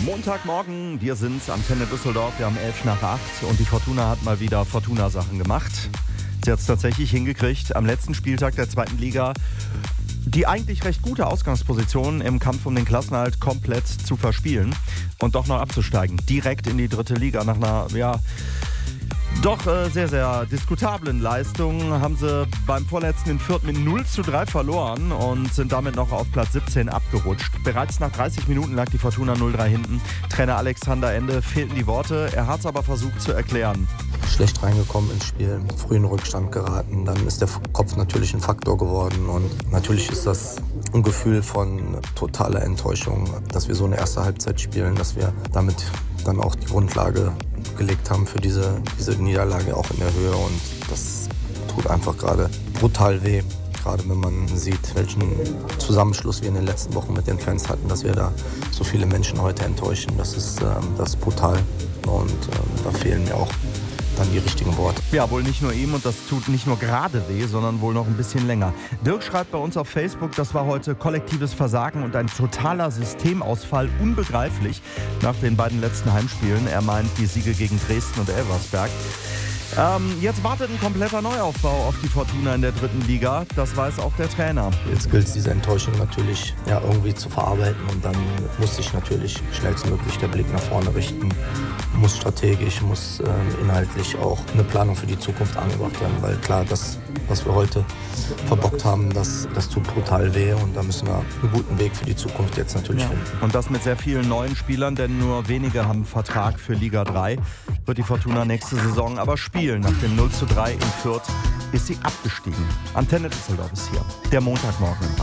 Montagmorgen, wir sind Antenne Düsseldorf, wir haben 7:11 und die Fortuna hat mal wieder Fortuna-Sachen gemacht. Sie hat es tatsächlich hingekriegt, am letzten Spieltag der zweiten Liga die eigentlich recht gute Ausgangsposition im Kampf um den Klassenerhalt komplett zu verspielen und doch noch abzusteigen. Direkt in die dritte Liga nach einer, doch sehr, sehr diskutablen Leistung haben sie beim vorletzten in Fürth mit 0:3 verloren und sind damit noch auf Platz 17 abgerutscht. Bereits nach 30 Minuten lag die Fortuna 0:3 hinten. Trainer Alexander Ende fehlten die Worte, er hat es aber versucht zu erklären. Schlecht reingekommen ins Spiel, früh in Rückstand geraten, dann ist der Kopf natürlich ein Faktor geworden und natürlich ist das ein Gefühl von totaler Enttäuschung, dass wir so eine erste Halbzeit spielen, dass wir damit dann auch die Grundlage gelegt haben für diese Niederlage auch in der Höhe und das tut einfach gerade brutal weh. Gerade wenn man sieht, welchen Zusammenschluss wir in den letzten Wochen mit den Fans hatten, dass wir da so viele Menschen heute enttäuschen, das ist brutal und da fehlen mir auch dann die richtigen Worte. Ja, wohl nicht nur ihm und das tut nicht nur gerade weh, sondern wohl noch ein bisschen länger. Dirk schreibt bei uns auf Facebook, das war heute kollektives Versagen und ein totaler Systemausfall, unbegreiflich nach den beiden letzten Heimspielen. Er meint die Siege gegen Dresden und Elversberg. Jetzt wartet ein kompletter Neuaufbau auf die Fortuna in der dritten Liga. Das weiß auch der Trainer. Jetzt gilt es, diese Enttäuschung natürlich irgendwie zu verarbeiten und dann muss sich natürlich schnellstmöglich der Blick nach vorne richten. Muss strategisch, muss inhaltlich auch eine Planung für die Zukunft angebracht werden, weil klar, das, was wir heute verbockt haben, das tut brutal weh und da müssen wir einen guten Weg für die Zukunft jetzt natürlich finden. Und das mit sehr vielen neuen Spielern, denn nur wenige haben einen Vertrag für Liga 3. Wird die Fortuna nächste Saison aber spielen. Nach dem 0:3 in Fürth ist sie abgestiegen. Antenne Düsseldorf ist hier. Der Montagmorgen.